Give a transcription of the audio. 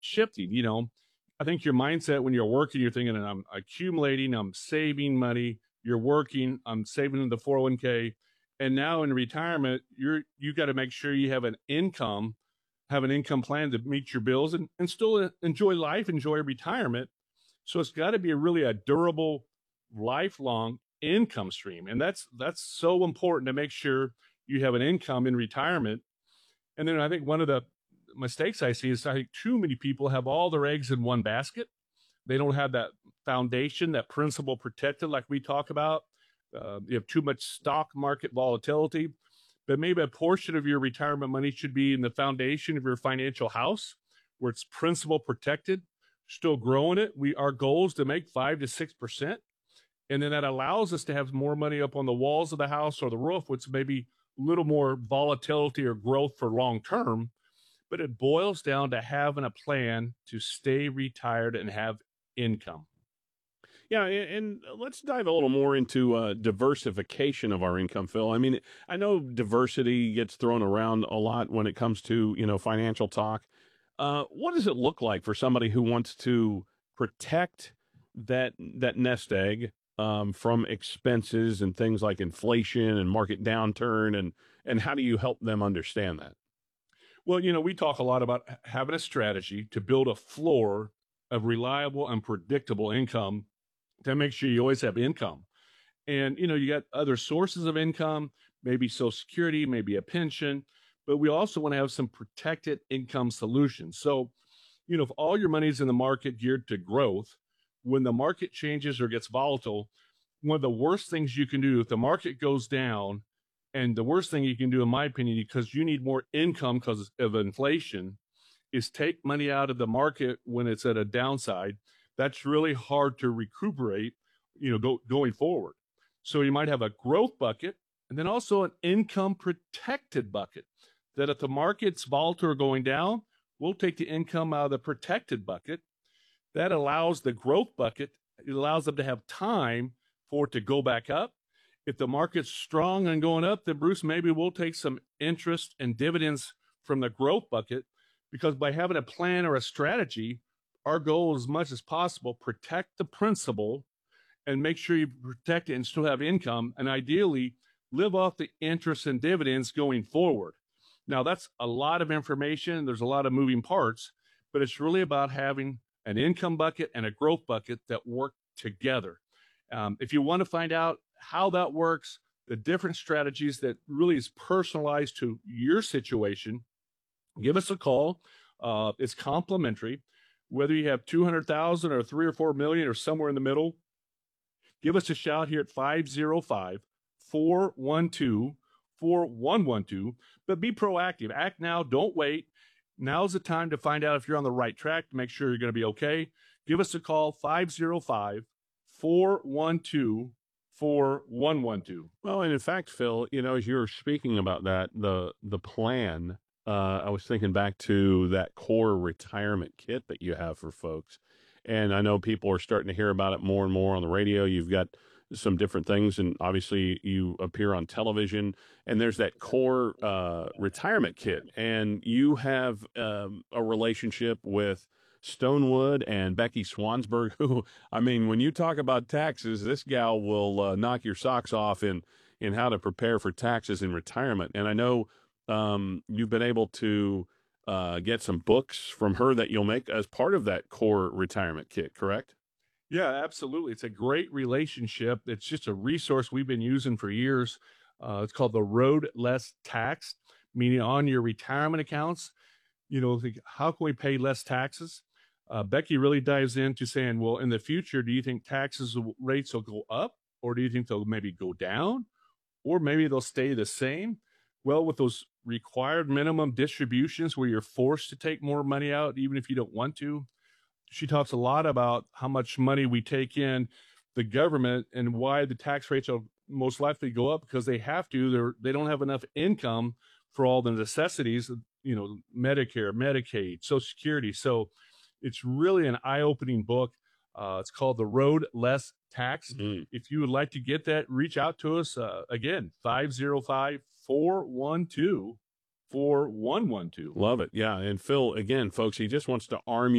shifting. I think your mindset when you're working, you're thinking, I'm accumulating, I'm saving money. You're working, I'm saving in the 401k. And now in retirement, you got to make sure you have an income plan to meet your bills and still enjoy life, enjoy retirement. So it's got to be really a durable, lifelong income stream. And that's so important to make sure you have an income in retirement. And then I think one of the mistakes I see is I think too many people have all their eggs in one basket. They don't have that foundation, that principal protected, like we talk about. You have too much stock market volatility, but maybe a portion of your retirement money should be in the foundation of your financial house where it's principal protected, still growing it. Our goal is to make 5 to 6%. And then that allows us to have more money up on the walls of the house or the roof, which may be a little more volatility or growth for long term. But it boils down to having a plan to stay retired and have income. Yeah, and let's dive a little more into diversification of our income, Phil. I mean, I know diversity gets thrown around a lot when it comes to, financial talk. What does it look like for somebody who wants to protect that nest egg from expenses and things like inflation and market downturn, and how do you help them understand that? Well, we talk a lot about having a strategy to build a floor of reliable and predictable income to make sure you always have income. And, you got other sources of income, maybe Social Security, maybe a pension, but we also want to have some protected income solutions. So, if all your money is in the market geared to growth, when the market changes or gets volatile, one of the worst things you can do if the market goes down, and the worst thing you can do, in my opinion, because you need more income because of inflation, is take money out of the market when it's at a downside. That's really hard to recuperate, going forward. So you might have a growth bucket and then also an income protected bucket that if the market's volatile or going down, we'll take the income out of the protected bucket. That allows the growth bucket, it allows them to have time for it to go back up. If the market's strong and going up, then Bruce, maybe we'll take some interest and dividends from the growth bucket, because by having a plan or a strategy, our goal, as much as possible, protect the principal and make sure you protect it and still have income, and ideally live off the interest and dividends going forward. Now, that's a lot of information. There's a lot of moving parts, but it's really about having an income bucket and a growth bucket that work together. If you want to find out how that works, the different strategies that really is personalized to your situation, give us a call. It's complimentary. Whether you have 200,000 or 3 or 4 million or somewhere in the middle, give us a shout here at 505-412-4112. But be proactive. Act now. Don't wait. Now's the time to find out if you're on the right track, to make sure you're going to be okay. Give us a call, 505-412-4112. Well, and in fact, Phil, as you're speaking about that, the plan, I was thinking back to that core retirement kit that you have for folks. And I know people are starting to hear about it more and more on the radio. You've got some different things, and obviously you appear on television, and there's that core retirement kit. And you have a relationship with Stonewood and Becky Swansburg, who, I mean, when you talk about taxes, this gal will knock your socks off in how to prepare for taxes in retirement. And I know you've been able to get some books from her that you'll make as part of that core retirement kit, correct? Yeah, absolutely. It's a great relationship. It's just a resource we've been using for years. It's called the Road Less Taxed, meaning on your retirement accounts, how can we pay less taxes? Becky really dives into saying, well, in the future, do you think taxes rates will go up, or do you think they'll maybe go down, or maybe they'll stay the same? Well, with those required minimum distributions where you're forced to take more money out, even if you don't want to, she talks a lot about how much money we take in the government and why the tax rates will most likely go up, because they have to. They don't have enough income for all the necessities, Medicare, Medicaid, Social Security. So it's really an eye-opening book. It's called The Road Less Taxed. If you would like to get that, reach out to us. Again, 505-412-4112. 4112. Love it. Yeah. And Phil, again, folks, he just wants to arm you